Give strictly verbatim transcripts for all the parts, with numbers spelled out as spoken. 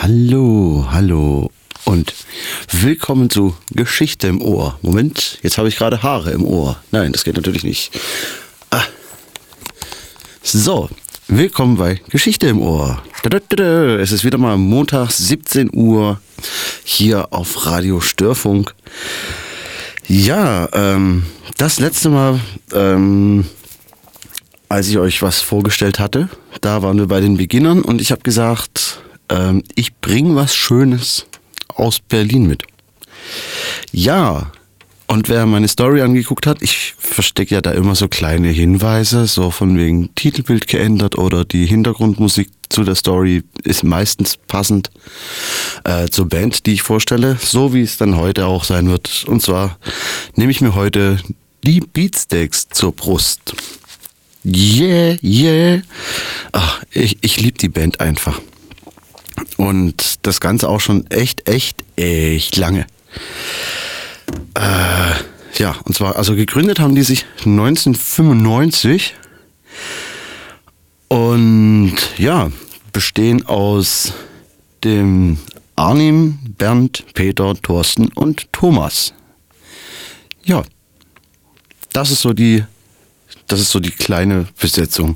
Hallo, hallo und willkommen zu Geschichte im Ohr. Moment, jetzt habe ich gerade Haare im Ohr. Nein, das geht natürlich nicht. Ah. So, willkommen bei Geschichte im Ohr. Es ist wieder mal Montag, siebzehn Uhr, hier auf Radio Störfunk. Ja, ähm, das letzte Mal, ähm, als ich euch was vorgestellt hatte, da waren wir bei den Beginnern und ich habe gesagt, ähm, ich bringe was Schönes aus Berlin mit. Ja, und wer meine Story angeguckt hat, ich verstecke ja da immer so kleine Hinweise, so von wegen Titelbild geändert oder die Hintergrundmusik zu der Story ist meistens passend äh, zur Band, die ich vorstelle, so wie es dann heute auch sein wird. Und zwar nehme ich mir heute die Beatsteaks zur Brust. Yeah, yeah. Ach, ich, ich liebe die Band einfach. Und das Ganze auch schon echt, echt, echt lange. Äh, ja, und zwar, also gegründet haben die sich neunzehnhundertfünfundneunzig und ja, bestehen aus dem Arnim, Bernd, Peter, Thorsten und Thomas. Ja, das ist so die, das ist so die kleine Besetzung.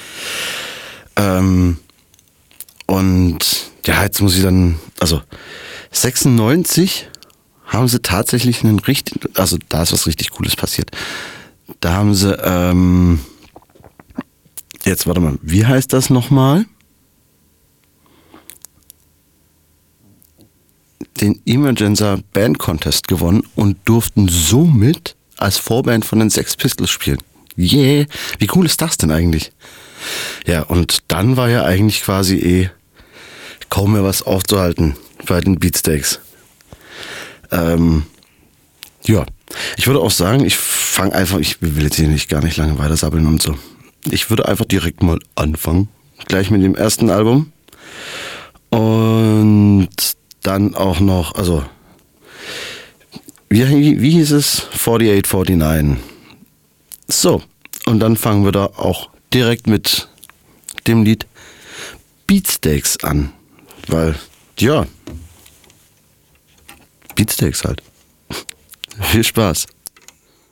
Ähm, und ja, jetzt muss ich dann, also sechsundneunzig haben sie tatsächlich einen richtig, also da ist was richtig Cooles passiert. Da haben sie, ähm, jetzt warte mal, wie heißt das nochmal? Den Emergenza Band Contest gewonnen und durften somit als Vorband von den Sex Pistols spielen. Yeah, wie cool ist das denn eigentlich? Ja, und dann war ja eigentlich quasi eh kaum mehr was aufzuhalten bei den Beatsteaks. Ähm, ja, ich würde auch sagen, ich fange einfach, ich will jetzt hier nicht gar nicht lange weiter sabbeln und so. Ich würde einfach direkt mal anfangen, gleich mit dem ersten Album und dann auch noch, also wie, wie hieß es? achtundvierzig neunundvierzig. So, und dann fangen wir da auch direkt mit dem Lied Beatsteaks an, weil, ja, Beatsteaks halt. Viel Spaß.